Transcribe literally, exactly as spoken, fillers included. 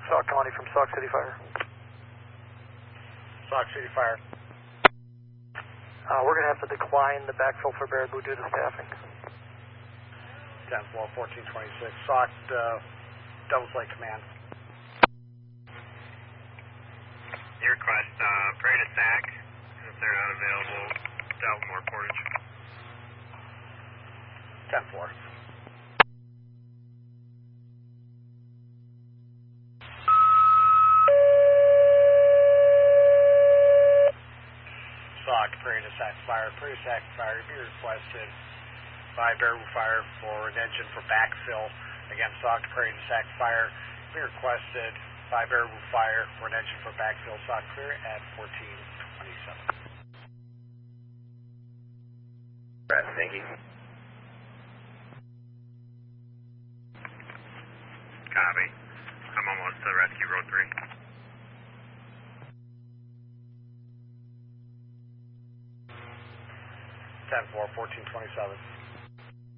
Sauk County from Sauk City Fire. Sauk City Fire. Uh, we're going to have to decline the backfill for Baraboo due to staffing. ten four, fourteen twenty-six. Sauk, uh, Devils Lake Command. Your request, uh, Parade of Sac. If they're not available, Dalmore Portage. ten four. Sauk, Parade of Sac Fire. Parade of Sac Fire, be requested by Baraboo Fire for an engine for backfill. Again, Sauk, Parade of Sac Fire. Be requested by Baraboo Fire for an engine for backfill. Sauk clear at fourteen twenty-seven. Right, thank you. Copy. I'm almost to rescue road three. ten four, fourteen twenty-seven.